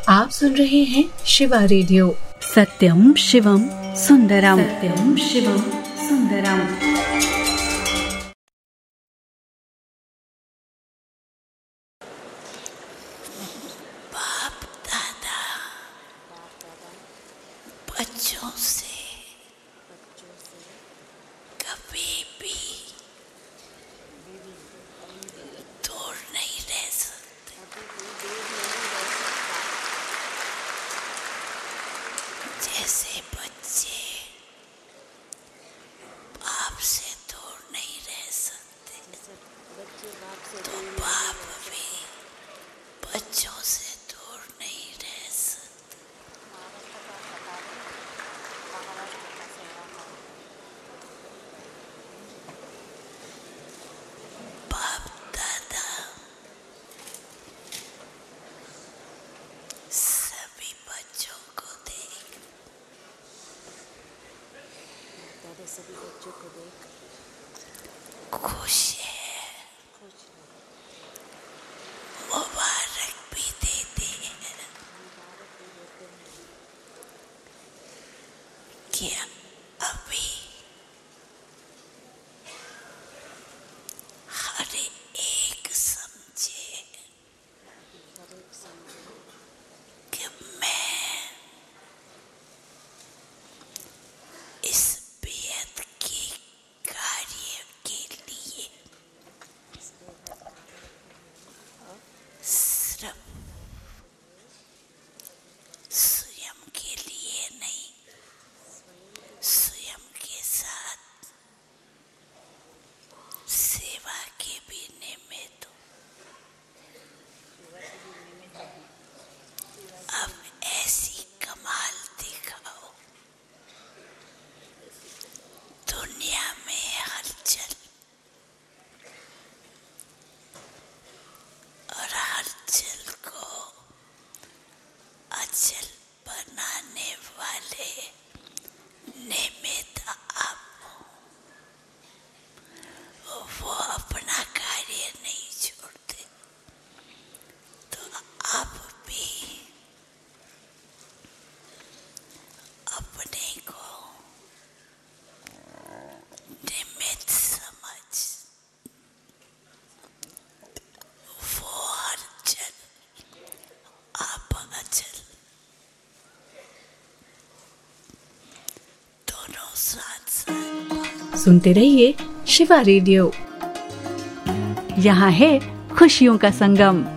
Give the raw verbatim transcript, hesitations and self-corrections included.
आप सुन रहे हैं शिवा रेडियो। सत्यम शिवम सुंदरम, सत्यम शिवम सुंदरम। बाप दादा बच्चों से कभी भी दूर नहीं रह सकते। जैसे बच्चे बाप से दूर नहीं रह सकते, तो बाप भी बच्चों से दूर नहीं रह सकते। बाप दादा सभी बच्चों को देख सभी बच्चों को देख खुश है, मुबारक भी देते हैं कि अभी हर एक समझे कि मैं इस बेहद के कार्य के लिए सिर्फ स्वयं के लिए नहीं, स्वयं के साथ सेवा के भी निमित्त हूं। अब ऐसी कमाल दिखाओ, दुनिया में हलचल और हलचल को अचल बनाने वाले निमित्त आप हो। वो अपना कार्य नहीं छोड़ते, तो आप भी अपने को निमित्त समझ वो हलचल आप अचल दोनों साथ साथ। सुनते रहिए शिवा रेडियो। यहाँ है खुशियों का संगम।